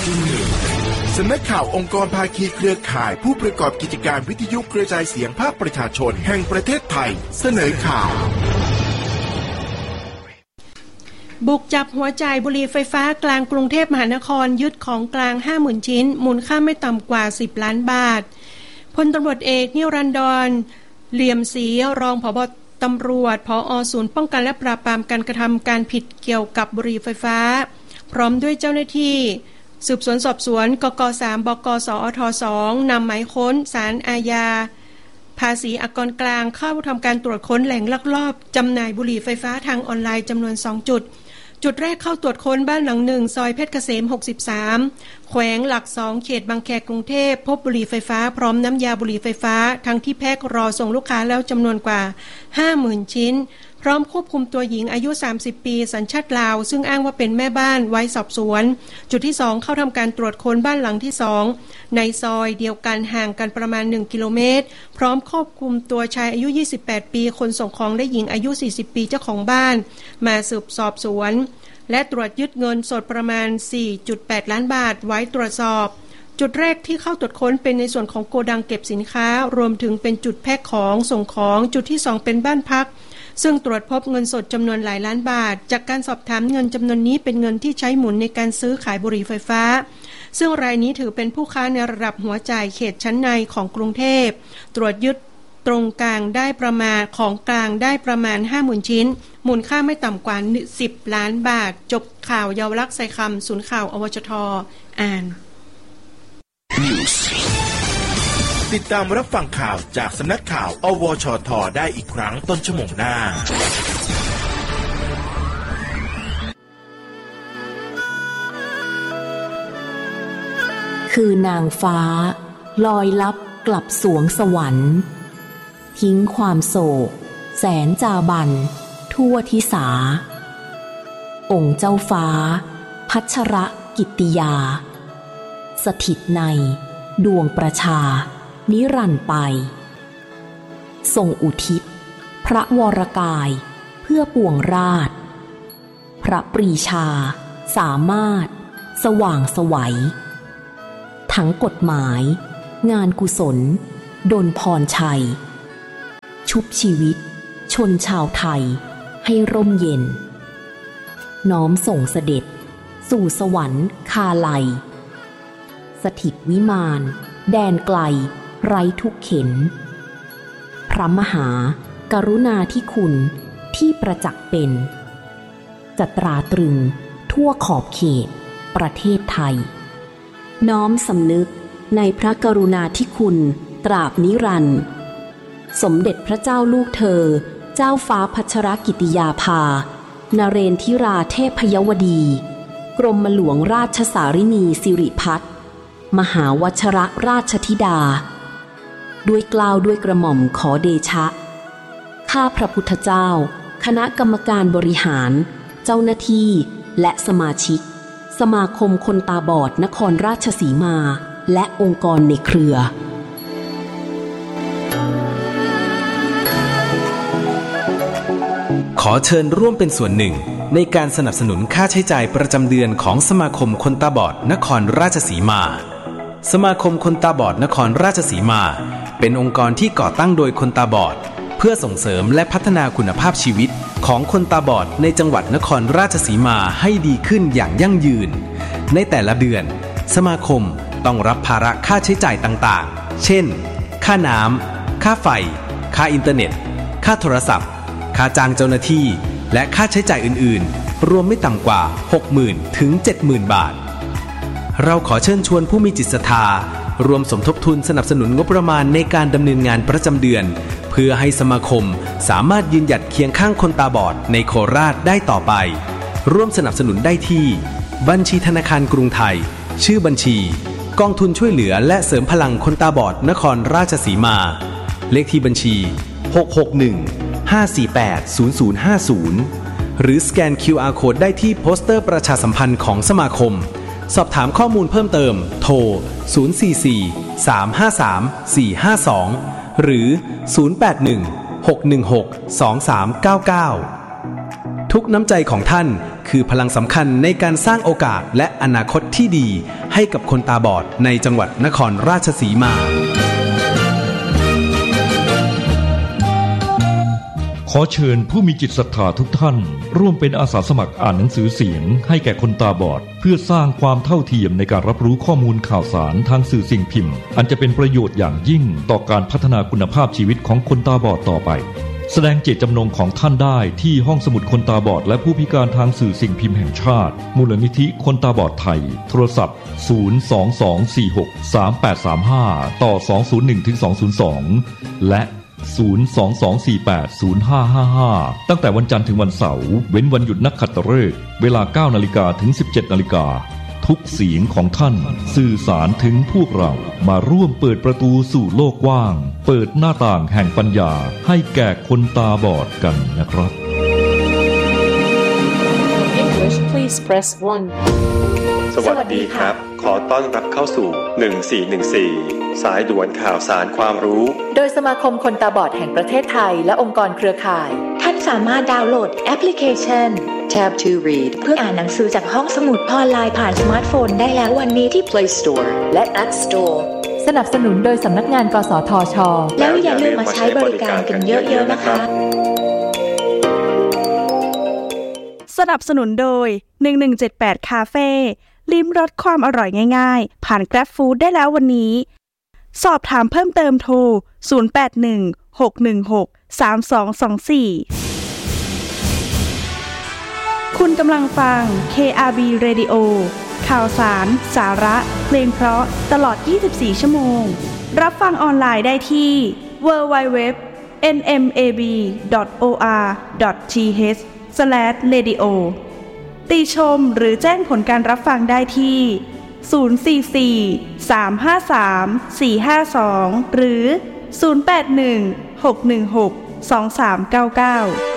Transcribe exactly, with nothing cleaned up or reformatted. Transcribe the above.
จุดหนึ่ง สำนักข่าวองค์กรภาคีเครือข่ายผู้ประกอบกิจการวิทยุกระจายเสียงภาคประชาชนแห่งประเทศไทยเสนอข่าวบุกจับหัวใจบุหรี่ไฟฟ้ากลางกรุงเทพมหานครยึดของกลาง ห้าหมื่น ชิ้นมูลค่าไม่ต่ำกว่าสิบล้านบาทพลตำรวจเอกนิรันดรเหลี่ยมศรีรองผบ.ตำรวจผอ.ศูนย์ป้องกันและปราบปรามการกระทำการผิดเกี่ยวกับบุหรี่ไฟฟ้าพร้อมด้วยเจ้าหน้าที่สืบสวนสอบสวนกก.สาม บก.สอท. สอง นำหมายค้นศาลอาญาภาษีอากรกลางเข้าทำการตรวจค้นแหล่งลักลอบจำหน่ายบุหรี่ไฟฟ้าทางออนไลน์จำนวนสองจุดจุดแรกเข้าตรวจค้นบ้านหลังหนึ่งซอยเพชรเกษมหกสิบสามแขวงหลักสองเขตบางแคกรุงเทพพบบุหรี่ไฟฟ้าพร้อมน้ำยาบุหรี่ไฟฟ้าทั้งที่แพ็ครอส่งลูกค้าแล้วจำนวนกว่า ห้าหมื่น ชิ้นพร้อมควบคุมตัวหญิงอายุสามสิบปีสัญชาติลาวซึ่งอ้างว่าเป็นแม่บ้านไว้สอบสวนจุดที่สองเข้าทำการตรวจค้นบ้านหลังที่สองในซอยเดียวกันห่างกันประมาณหนึ่งกิโลเมตรพร้อมควบคุมตัวชายอายุยี่สิบแปดปีคนส่งของและหญิงอายุสี่สิบปีเจ้าของบ้านมาสืบสอบสวนและตรวจยึดเงินสดประมาณ สี่จุดแปด ล้านบาทไว้ตรวจสอบจุดแรกที่เข้าตรวจค้นเป็นในส่วนของโกดังเก็บสินค้ารวมถึงเป็นจุดแพ็คของส่งของจุดที่สองเป็นบ้านพักซึ่งตรวจพบเงินสดจำนวนหลายล้านบาทจากการสอบถามเงินจำนวนนี้เป็นเงินที่ใช้หมุนในการซื้อขายบุหรี่ไฟฟ้าซึ่งรายนี้ถือเป็นผู้ค้าในระดับหัวจ่ายเขตชั้นในของกรุงเทพตรวจยึดตรงกลางได้ประมาณของกลางได้ประมาณ ห้าหมื่น ชิ้นมูลค่าไม่ต่ำกว่าสิบล้านบาทจบข่าวเยาวลักษณ์ใส่คำศูนย์ข่าวอวชทอ่านติดตามรับฟังข่าวจากสำนักข่าวอวชทได้อีกครั้งต้นชั่วโมงหน้าคือนางฟ้าลอยลับกลับสวงสวรรค์ทิ้งความโศกแสนจาบันทั่วทิสาองค์เจ้าฟ้าพัชรกิตติยาสถิตในดวงประชานิรันดร์ไปทรงอุทิศพระวรกายเพื่อปวงราชพระปรีชาสามารถสว่างไสวทั้งกฎหมายงานกุศลดลพรชัยชุบชีวิตชนชาวไทยให้ร่มเย็นน้อมส่งเสด็จสู่สวรรค์คาไลสถิตวิมานแดนไกลไร้ทุกเข็นพระมหากรุณาธิคุณที่ประจักษ์เป็นจะตราตรึงทั่วขอบเขตประเทศไทยน้อมสำนึกในพระกรุณาธิคุณตราบนิรันดร์สมเด็จพระเจ้าลูกเธอเจ้าฟ้าพัชรกิติยาภานเรนทิราเทพยวดีกรมหลวงราชสารินีสิริพัฒน์มหาวชรราชธิดาด้วยเกล้าด้วยกระหม่อมขอเดชะข้าพระพุทธเจ้าคณะกรรมการบริหารเจ้าหน้าที่และสมาชิกสมาคมคนตาบอดนครราชสีมาและองค์กรในเครือขอเชิญร่วมเป็นส่วนหนึ่งในการสนับสนุนค่าใช้จ่ายประจำเดือนของสมาคมคนตาบอดนครราชสีมาสมาคมคนตาบอดนครราชสีมาเป็นองค์กรที่ก่อตั้งโดยคนตาบอดเพื่อส่งเสริมและพัฒนาคุณภาพชีวิตของคนตาบอดในจังหวัดนครราชสีมาให้ดีขึ้นอย่างยั่งยืนในแต่ละเดือนสมาคมต้องรับภาระค่าใช้จ่ายต่างๆเช่นค่าน้ำค่าไฟค่าอินเทอร์เน็ตค่าโทรศัพท์ค่าจ้างเจ้าหน้าที่และค่าใช้จ่ายอื่นๆรวมไม่ต่ำกว่า หกหมื่น ถึง เจ็ดหมื่น บาทเราขอเชิญชวนผู้มีจิตศรัทธารวมสมทบทุนสนับสนุนงบประมาณในการดำเนินงานประจำเดือนเพื่อให้สมาคมสามารถยืนหยัดเคียงข้างคนตาบอดในโคราชได้ต่อไปร่วมสนับสนุนได้ที่บัญชีธนาคารกรุงไทยชื่อบัญชีกองทุนช่วยเหลือและเสริมพลังคนตาบอดนครราชสีมาเลขที่บัญชีหก หก หนึ่ง ห้า สี่ แปด ศูนย์ ศูนย์ ห้า ศูนย์หรือสแกน คิว อาร์ Code ได้ที่โปสเตอร์ประชาสัมพันธ์ของสมาคมสอบถามข้อมูลเพิ่มเติมโทรศูนย์ สี่ สี่ สาม ห้า สาม สี่ ห้า สองหรือศูนย์ แปด หนึ่ง หก หนึ่ง หก สอง สาม เก้า เก้าทุกน้ำใจของท่านคือพลังสำคัญในการสร้างโอกาสและอนาคตที่ดีให้กับคนตาบอดในจังหวัดนครราชสีมาขอเชิญผู้มีจิตศรัทธาทุกท่านร่วมเป็นอาสาสมัครอ่านหนังสือเสียงให้แก่คนตาบอดเพื่อสร้างความเท่าเทียมในการรับรู้ข้อมูลข่าวสารทางสื่อสิ่งพิมพ์อันจะเป็นประโยชน์อย่างยิ่งต่อการพัฒนาคุณภาพชีวิตของคนตาบอดต่อไปแสดงเจตจำนงของท่านได้ที่ห้องสมุดคนตาบอดและผู้พิการทางสื่อสิ่งพิมพ์แห่งชาติมูลนิธิคนตาบอดไทยโทรศัพท์ศูนย์ สอง สอง สี่ หก สาม แปด สาม ห้าต่อสอง ศูนย์ หนึ่ง ถึง สอง ศูนย์ สองและศูนย์ สอง สอง สี่ แปด ศูนย์ ห้า ห้า ห้าตั้งแต่วันจันทร์ถึงวันเสาร์เว้นวันหยุดนักขัตฤกษ์เวลา เก้านาฬิกา ถึง สิบเจ็ดนาฬิกาทุกเสียงของท่านสื่อสารถึงพวกเรามาร่วมเปิดประตูสู่โลกกว้างเปิดหน้าต่างแห่งปัญญาให้แก่คนตาบอดกันนะครับ English please press one สวัสดีครับขอต้อนรับเข้าสู่หนึ่งสี่หนึ่งสี่สายด่วนข่าวสารความรู้โดยสมาคมคนตาบอดแห่งประเทศไทยและองค์กรเครือข่ายท่านสามารถดาวน์โหลดแอปพลิเคชัน Tab to Read เพื่ออ่านหนังสือจากห้องสมุดออนไลน์ผ่านสมาร์ทโฟนได้แล้ววันนี้ที่ Play Store และ App Store สนับสนุนโดยสำนักงานกสทช. แล้วอย่าลืมมาใช้บริการกันเยอะๆนะคะสนับสนุนโดยหนึ่งหนึ่งเจ็ดแปดคาเฟ่ลิ้มรสความอร่อยง่ายๆผ่าน Grab Food ได้แล้ววันนี้สอบถามเพิ่มเติมโทรศูนย์ แปด หนึ่ง หก หนึ่ง หก สาม สอง สอง สี่คุณกำลังฟัง เค อาร์ บี Radio ข่าวสารสาระเพลงเพราะตลอดยี่สิบสี่ชั่วโมงรับฟังออนไลน์ได้ที่ ดับเบิลยู ดับเบิลยู ดับเบิลยู ดอท เอ็น เอ็ม เอ บี ดอท โอ อาร์ ดอท ที เอช สแลช เรดิโอ ติชมหรือแจ้งผลการรับฟังได้ที่ศูนย์ สี่ สี่ สาม ห้า สาม สี่ ห้า สองหรือศูนย์ แปด หนึ่ง หก หนึ่ง หก สอง สาม เก้า เก้า